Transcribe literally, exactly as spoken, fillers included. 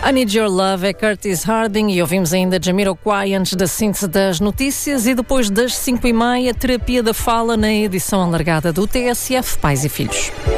I Need Your Love é Curtis Harding e ouvimos ainda Jamiroquai antes da síntese das notícias e depois das cinco e meia, terapia da fala na edição alargada do T S F Pais e Filhos.